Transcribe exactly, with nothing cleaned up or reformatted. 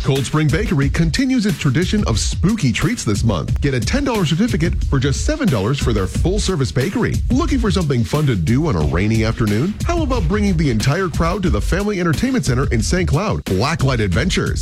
Cold Spring Bakery continues its tradition of spooky treats this month. Get a ten dollars certificate for just seven dollars for their full-service bakery. Looking for something fun to do on a rainy afternoon? How about bringing the entire crowd to the Family Entertainment Center in Saint Cloud? Blacklight Adventures.